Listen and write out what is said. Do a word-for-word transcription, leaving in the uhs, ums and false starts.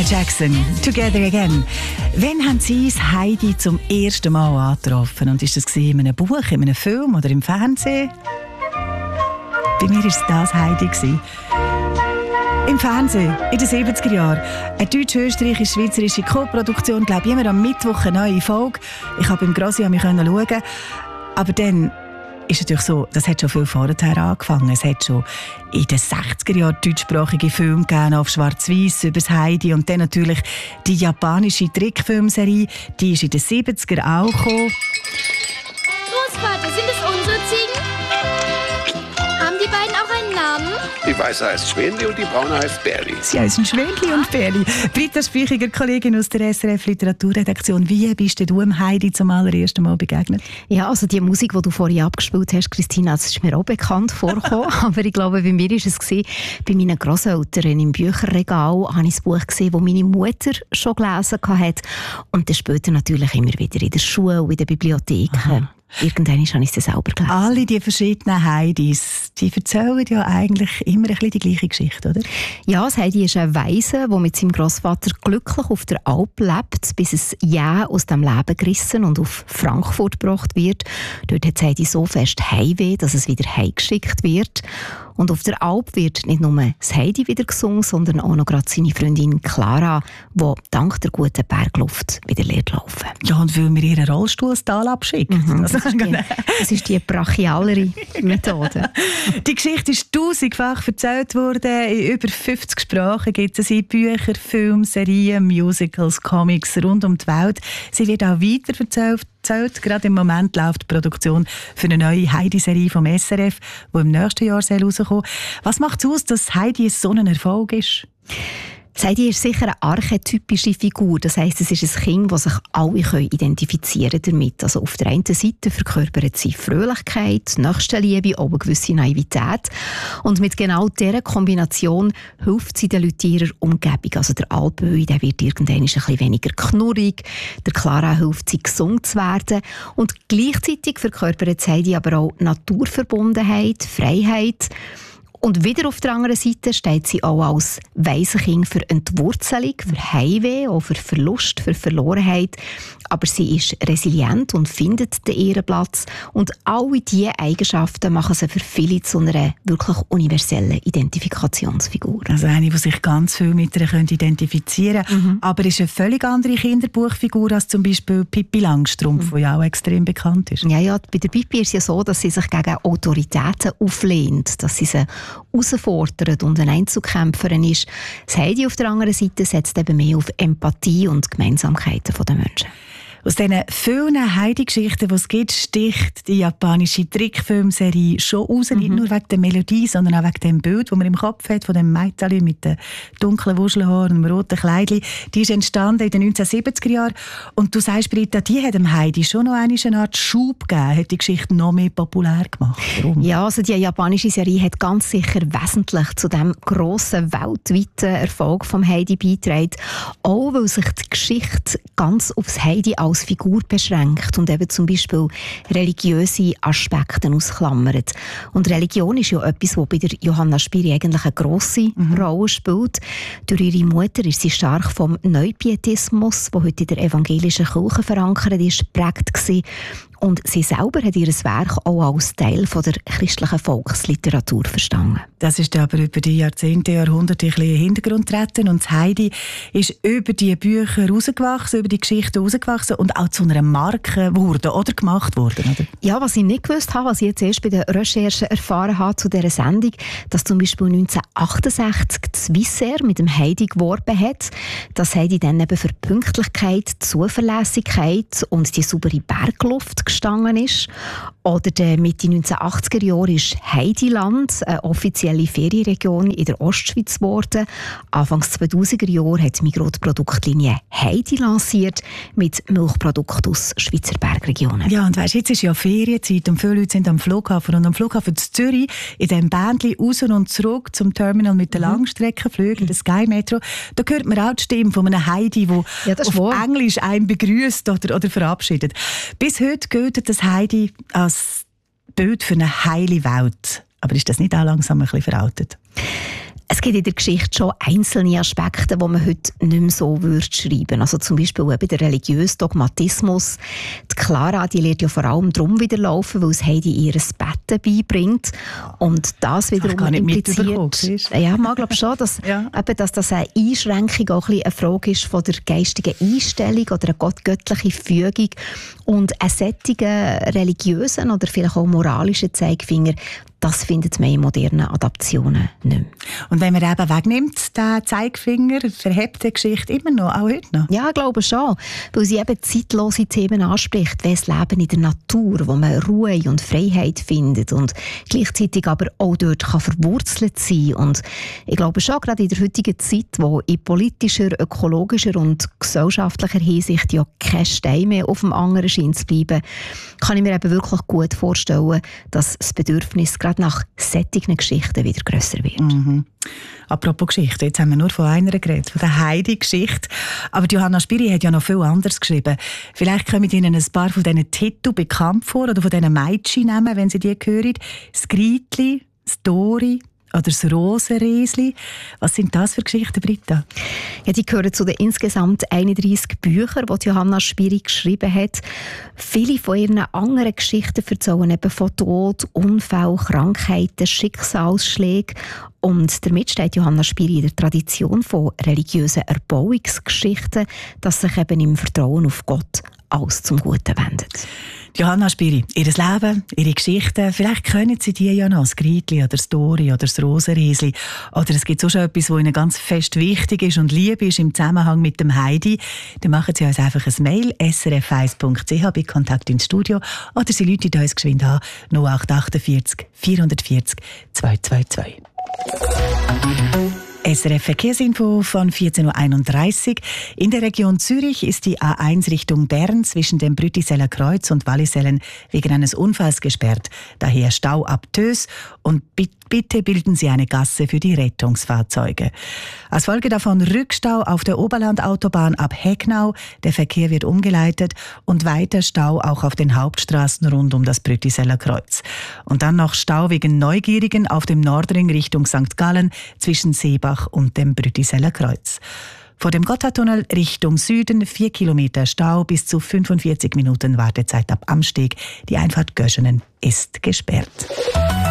Janet Jackson, Together Again. Wann haben Sie das Heidi zum ersten Mal angetroffen? Und ist das in einem Buch, in einem Film oder im Fernsehen? Bei mir war es das Heidi. Im Fernsehen, in den siebziger Jahren. Eine deutsch-österreichisch-schweizerische Co-Produktion, glaube ich, immer am Mittwoch eine neue Folge. Ich konnte beim Grossi schauen. Aber dann ist natürlich so, das hat schon viel vorher angefangen. Es hat schon in den sechziger Jahren deutschsprachige Filme gegeben, auf Schwarz-Weiß über das Heidi. Und dann natürlich die japanische Trickfilmserie, die ist in den siebziger auch gekommen. Großvater, sind es unsere Ziegen? Haben die beiden auch einen Namen? Die Weiße heißt Schwänli und die Braune heißt Bärli. Sie heißen Schwänli und Bärli. Britta Speichiger, Kollegin aus der S R F Literaturredaktion. Wie bist du dem Heidi zum allerersten Mal begegnet? Ja, also die Musik, die du vorhin abgespielt hast, Christina, das ist mir auch bekannt vorgekommen. Aber ich glaube, bei mir war es gewesen, bei meinen Grosseltern im Bücherregal habe ich ein Buch gesehen, das meine Mutter schon gelesen hat. Und dann später natürlich immer wieder in der Schule und in der Bibliothek. Aha. Irgendwann habe ich sie selber gelesen. Alle die verschiedenen Heidis, die erzählen ja eigentlich immer ein bisschen die gleiche Geschichte, oder? Ja, das Heidi ist ein Waise, der mit seinem Grossvater glücklich auf der Alp lebt, bis es ja aus dem Leben gerissen und auf Frankfurt gebracht wird. Dort hat das Heidi so fest Heimweh, dass es wieder heimgeschickt wird. Und auf der Alp wird nicht nur das Heidi wieder gesungen, sondern auch noch gerade seine Freundin Clara, die dank der guten Bergluft wieder lernt laufen. Ja, und weil wir ihren Rollstuhl ins Tal abschicken. Mhm, das, ist die, das ist die brachialere Methode. Die Geschichte ist tausendfach erzählt worden. In über fünfzig Sprachen gibt es in Bücher, Filme, Serien, Musicals, Comics rund um die Welt. Sie wird auch weiter erzählt. Gerade im Moment läuft die Produktion für eine neue Heidi-Serie vom S R F, die im nächsten Jahr rauskommen soll. Was macht es aus, dass Heidi so ein Erfolg ist? Heidi ist sicher eine archetypische Figur. Das heisst, es ist ein Kind, das sich alle identifizieren damit. Also auf der einen Seite verkörpert sie Fröhlichkeit, Nächstenliebe, auch eine gewisse Naivität. Und mit genau dieser Kombination hilft sie den Leuten in ihrer Umgebung. Also der Alböi, der wird irgendwann ein bisschen weniger knurrig. Der Clara hilft sie, gesund zu werden. Und gleichzeitig verkörpert Heidi aber auch Naturverbundenheit, Freiheit. Und wieder auf der anderen Seite steht sie auch als Waisenkind für Entwurzelung, für Heimweh, auch für Verlust, für Verlorenheit. Aber sie ist resilient und findet ihren Platz. Und alle diese Eigenschaften machen sie für viele zu einer wirklich universellen Identifikationsfigur. Also eine, die sich ganz viel mit ihr identifizieren können. Mhm. Aber ist eine völlig andere Kinderbuchfigur als zum Beispiel Pippi Langstrumpf, mhm. die ja auch extrem bekannt ist. Ja, ja, bei der Pippi ist es ja so, dass sie sich gegen Autoritäten auflehnt, dass sie sie herausfordert und eine Einzelkämpferin ist. Das Heidi auf der anderen Seite setzt eben mehr auf Empathie und Gemeinsamkeiten der Menschen. Aus diesen vielen Heidi-Geschichten, die es gibt, sticht die japanische Trickfilmserie schon raus. Mhm. Nicht nur wegen der Melodie, sondern auch wegen dem Bild, das man im Kopf hat, von dem Mädchen mit den dunklen Wuschelhaaren und dem roten Kleidchen. Die ist entstanden in den neunzehnhundertsiebziger Jahren. Und du sagst, Britta, die hat dem Heidi schon noch eine Art Schub gegeben, hat die Geschichte noch mehr populär gemacht. Warum? Ja, also die japanische Serie hat ganz sicher wesentlich zu dem grossen weltweiten Erfolg vom Heidi beigetragen. Auch weil sich die Geschichte ganz aufs Heidi als Figur beschränkt und eben zum Beispiel religiöse Aspekte ausklammert. Und Religion ist ja etwas, das bei der Johanna Spyri eigentlich eine grosse mhm. Rolle spielt. Durch ihre Mutter ist sie stark vom Neupietismus, der heute in der evangelischen Kirche verankert ist, geprägt gewesen. Und sie selber hat ihr Werk auch als Teil von der christlichen Volksliteratur verstanden. Das ist aber über die Jahrzehnte, Jahrhunderte ein bisschen in den Hintergrund getreten. Und Heidi ist über die Bücher rausgewachsen, über die Geschichten rausgewachsen und auch zu einer Marke geworden oder gemacht worden. Oder? Ja, was ich nicht gewusst habe, was ich jetzt erst bei den Recherchen erfahren habe zu dieser Sendung, dass zum Beispiel neunzehnhundertachtundsechzig Swissair mit dem Heidi geworben hat, dass Heidi dann eben für Pünktlichkeit, Zuverlässigkeit und die saubere Bergluft gestanden ist. Oder der Mitte neunzehnhundertachtziger Jahre ist Heidiland eine offizielle Ferienregion in der Ostschweiz geworden. Anfangs zweitausender Jahre hat Migros die Produktlinie Heidi lanciert mit Milchprodukten aus Schweizer Bergregionen. Ja, und weisst, jetzt ist ja Ferienzeit und viele Leute sind am Flughafen. Und am Flughafen zu Zürich, in diesem Bändchen raus und zurück zum Terminal mit den mhm. Langstreckenflügen, der Sky Metro, da hört man auch die Stimme von einem Heidi, der ja, auf wahr. Englisch einen begrüßt oder, oder verabschiedet. Bis heute gilt das Heidi als Bild für eine heile Welt. Aber ist das nicht auch langsam ein bisschen veraltet? Es gibt in der Geschichte schon einzelne Aspekte, die man heute nicht mehr so würde schreiben. Also zum Beispiel eben der religiöse Dogmatismus. Die Clara, die lernt ja vor allem darum wieder laufen, weil es Heidi ihr Betten beibringt. Und das wiederum das impliziert... Ja, man glaubt schon, dass, ja. eben, dass das eine Einschränkung auch ein eine Frage ist von der geistigen Einstellung oder eine göttliche Fügung. Und einen solchen religiösen oder vielleicht auch moralischen Zeigefinger, das findet man in modernen Adaptionen nicht mehr. Und wenn man eben wegnimmt, den Zeigefinger, verhebt die Geschichte immer noch, auch heute noch? Ja, ich glaube schon, weil sie eben zeitlose Themen anspricht, wie das Leben in der Natur, wo man Ruhe und Freiheit findet und gleichzeitig aber auch dort kann verwurzelt sein. Und ich glaube schon, gerade in der heutigen Zeit, wo in politischer, ökologischer und gesellschaftlicher Hinsicht ja kein Stein mehr auf dem anderen scheint zu bleiben, kann ich mir eben wirklich gut vorstellen, dass das Bedürfnis gerade nach solchen Geschichten wieder grösser wird. Mhm. Apropos Geschichte, jetzt haben wir nur von einer geredet, von der Heidi-Geschichte. Aber Johanna Spyri hat ja noch viel anderes geschrieben. Vielleicht kommen Ihnen ein paar von diesen Titeln bekannt vor oder von diesen Mädchennamen, wenn Sie die hören. Das Gritli, das Dori oder das Rosenriesli. Was sind das für Geschichten, Britta? Ja, die gehören zu den insgesamt einunddreissig Büchern, die Johanna Spyri geschrieben hat. Viele von ihren anderen Geschichten erzählen eben von Tod, Unfall, Krankheiten, Schicksalsschlägen. Und damit steht Johanna Spyri in der Tradition von religiösen Erbauungsgeschichten, dass sich eben im Vertrauen auf Gott alles zum Guten wendet. Johanna Spyri, ihr Leben, ihre Geschichten, vielleicht können Sie die ja noch, das Gritli oder das Dori oder das Rosenriesli. Oder es gibt so schon etwas, was Ihnen ganz fest wichtig ist und lieb ist im Zusammenhang mit dem Heidi. Dann machen Sie uns einfach ein Mail, s r f eins punkt c h bei Kontakt ins Studio. Oder Sie rufen uns geschwind an, null acht achtundvierzig vierhundertvierzig zweihundertzweiundzwanzig. S R F Verkehrsinfo von vierzehn Uhr einunddreißig. In der Region Zürich ist die A eins Richtung Bern zwischen dem Brütiseller Kreuz und Wallisellen wegen eines Unfalls gesperrt. Daher Stau ab Tös und bitte bilden Sie eine Gasse für die Rettungsfahrzeuge. Als Folge davon Rückstau auf der Oberlandautobahn ab Hecknau. Der Verkehr wird umgeleitet und weiter Stau auch auf den Hauptstraßen rund um das Brütiseller Kreuz. Und dann noch Stau wegen Neugierigen auf dem Nordring Richtung Sankt Gallen zwischen Seebach und dem Brütiseller Kreuz. Vor dem Gotthardtunnel Richtung Süden vier Kilometer Stau, bis zu fünfundvierzig Minuten Wartezeit ab Amsteg. Die Einfahrt Göschenen ist gesperrt.